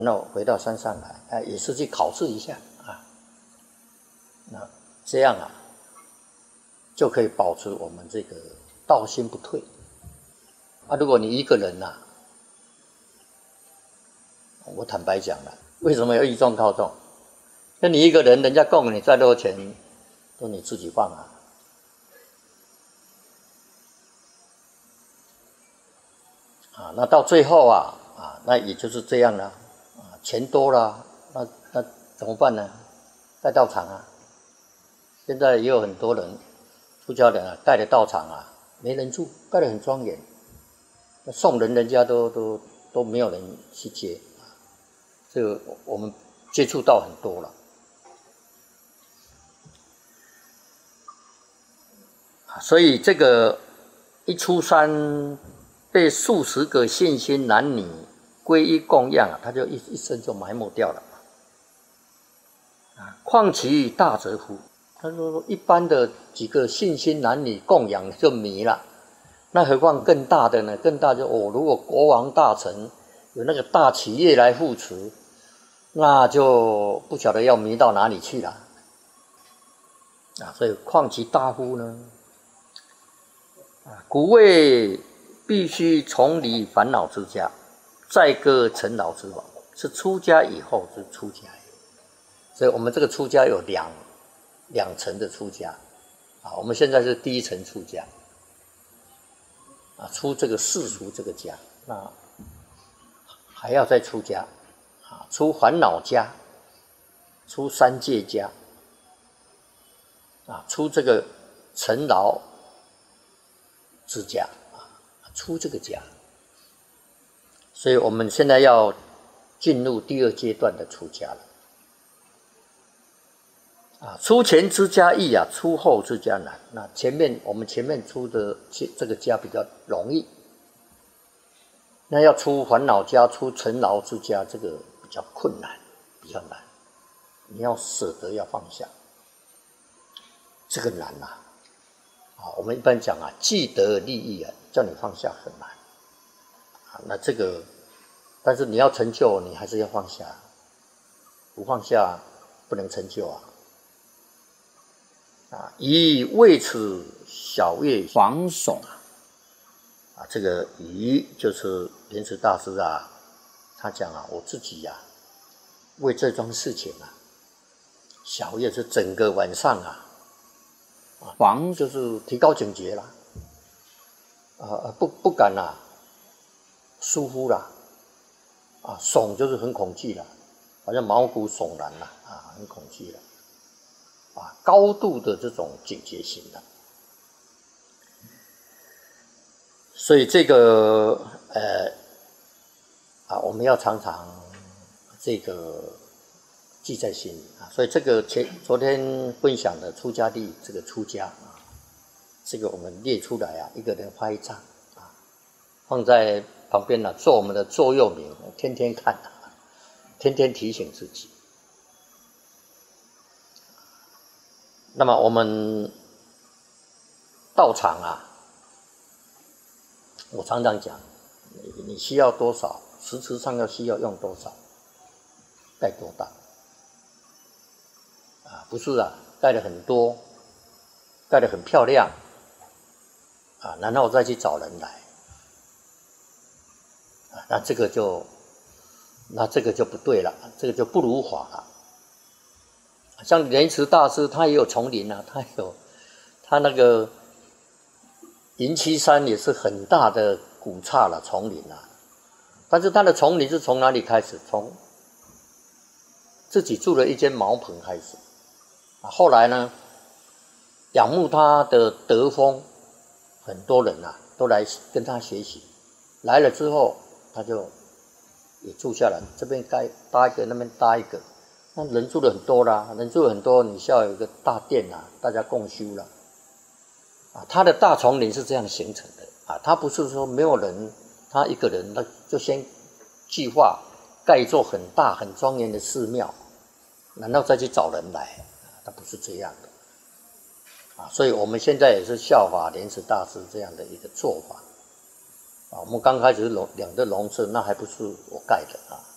那我回到山上来，也是去考试一下啊。那这样啊，就可以保持我们这个道心不退。啊，如果你一个人呐，我坦白讲了，为什么要依众靠众？那你一个人，人家供你再多钱，都你自己放啊。啊，那到最后啊，那也就是这样了。钱多了，那怎么办呢？盖道场啊！现在也有很多人，出家人啊，盖的道场啊，没人住，盖得很庄严，送人家都没有人去接，这个我们接触到很多了。所以这个一出山，被数十个信心男女皈依供养啊，他就一生就埋没掉了。况其大则乎？他说一般的几个信心男女供养就迷了，那何况更大的呢？更大就如果国王大臣有那个大企业来扶持，那就不晓得要迷到哪里去了。所以况其大乎呢？故谓必须从离烦恼之家，再割尘劳之网，是出家以后之出家。所以我们这个出家有两层的出家，我们现在是第一层出家，出这个世俗这个家，那还要再出家，出烦恼家，出三界家，出这个尘劳之家，出这个家。所以我们现在要进入第二阶段的出家了。出前之家易啊，出后之家难。那我们前面出的这个家比较容易，那要出烦恼家、出尘劳之家，这个比较困难，比较难。你要舍得，要放下，这个难呐。我们一般讲既得利益叫你放下很难。那这个，但是你要成就，你还是要放下，不放下不能成就啊。以为此小业防悚这个以就是莲池大师他讲我自己为这桩事情小业是整个晚上防就是提高警觉啦，不敢疏忽啦，悚就是很恐惧啦，好像毛骨悚然啦，很恐惧啦。高度的这种警觉性的，所以这个我们要常常这个记在心里所以这个昨天分享的出家地这个出家这个我们列出来一个人画一张放在旁边做我们的座右铭，天天看天天提醒自己。那么我们道场我常常讲，你需要多少，实质上需要用多少，盖多大不是盖得很多，盖得很漂亮然后再去找人来那这个就不对了，这个就不如法了。像莲池大师他也有丛林他那个银栖山也是很大的古刹了丛林但是他的丛林是从哪里开始？从自己住了一间茅棚开始后来呢仰慕他的德风，很多人都来跟他学习，来了之后他就也住下来，这边搭一个，那边搭一个，那人住了很多啦，人住了很多，你需要有一个大殿大家共修啦他的大丛林是这样形成的他不是说没有人，他一个人他就先计划盖一座很大很庄严的寺庙，然后再去找人来他不是这样的所以我们现在也是效法莲池大师这样的一个做法我们刚开始两个农舍，那还不是我盖的